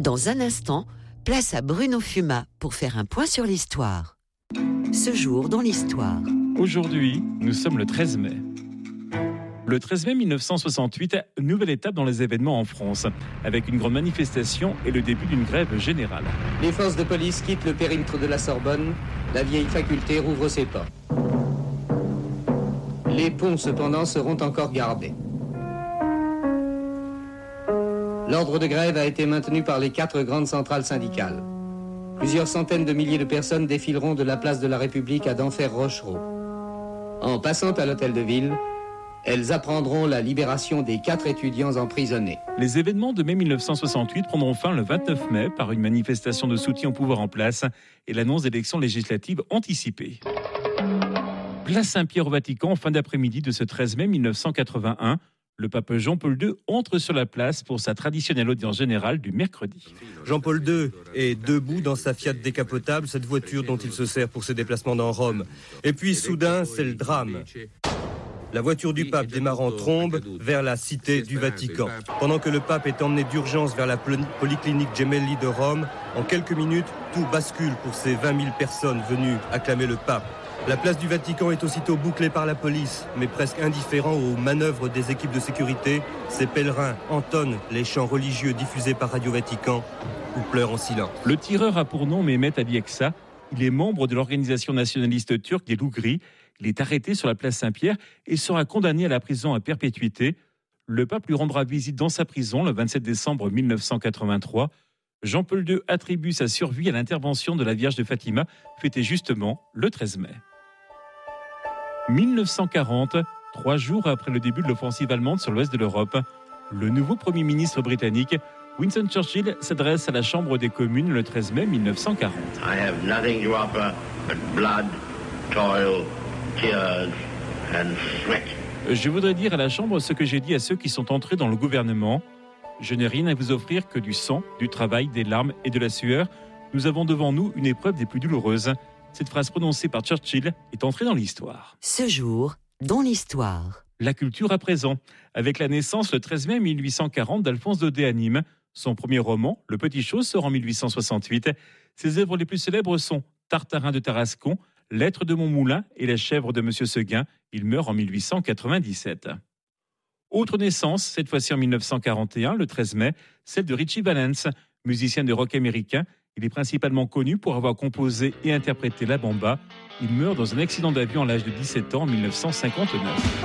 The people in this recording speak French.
Dans un instant, place à Bruno Fuma pour faire un point sur l'histoire. Ce jour dans l'histoire. Aujourd'hui, nous sommes le 13 mai. Le 13 mai 1968, nouvelle étape dans les événements en France, avec une grande manifestation et le début d'une grève générale. Les forces de police quittent le périmètre de la Sorbonne. La vieille faculté rouvre ses portes. Les ponts, cependant, seront encore gardés. L'ordre de grève a été maintenu par les 4 grandes centrales syndicales. Plusieurs centaines de milliers de personnes défileront de la place de la République à Denfert-Rochereau. En passant à l'hôtel de ville, elles apprendront la libération des 4 étudiants emprisonnés. Les événements de mai 1968 prendront fin le 29 mai par une manifestation de soutien au pouvoir en place et l'annonce d'élections législatives anticipées. Place Saint-Pierre au Vatican en fin d'après-midi de ce 13 mai 1981. Le pape Jean-Paul II entre sur la place pour sa traditionnelle audience générale du mercredi. Jean-Paul II est debout dans sa Fiat décapotable, cette voiture dont il se sert pour ses déplacements dans Rome. Et puis soudain, c'est le drame. La voiture du pape démarre en trombe vers la cité du Vatican. Pendant que le pape est emmené d'urgence vers la polyclinique Gemelli de Rome, en quelques minutes, tout bascule pour ces 20 000 personnes venues acclamer le pape. La place du Vatican est aussitôt bouclée par la police, mais presque indifférent aux manœuvres des équipes de sécurité, ces pèlerins entonnent les chants religieux diffusés par Radio Vatican ou pleurent en silence. Le tireur a pour nom Mehmet Ali Eksa. Il est membre de l'organisation nationaliste turque des Loups Gris. Il est arrêté sur la place Saint-Pierre et sera condamné à la prison à perpétuité. Le pape lui rendra visite dans sa prison le 27 décembre 1983. Jean-Paul II attribue sa survie à l'intervention de la Vierge de Fatima, fêtée justement le 13 mai. 1940, 3 jours après le début de l'offensive allemande sur l'ouest de l'Europe, le nouveau Premier ministre britannique, Winston Churchill, s'adresse à la Chambre des communes le 13 mai 1940. I have nothing to offer but blood, toil, tears and sweat. Je voudrais dire à la Chambre ce que j'ai dit à ceux qui sont entrés dans le gouvernement. Je n'ai rien à vous offrir que du sang, du travail, des larmes et de la sueur. Nous avons devant nous une épreuve des plus douloureuses. Cette phrase prononcée par Churchill est entrée dans l'histoire. Ce jour dans l'histoire. La culture à présent, avec la naissance le 13 mai 1840 d'Alphonse Daudet à Nîmes. Son premier roman, Le Petit Chose, sort en 1868. Ses œuvres les plus célèbres sont Tartarin de Tarascon, Lettres de mon moulin et Les chèvres de Monsieur Seguin. Il meurt en 1897. Autre naissance, cette fois-ci en 1941, le 13 mai, celle de Ritchie Valens, musicien de rock américain. Il est principalement connu pour avoir composé et interprété la bamba. Il meurt dans un accident d'avion à l'âge de 17 ans en 1959.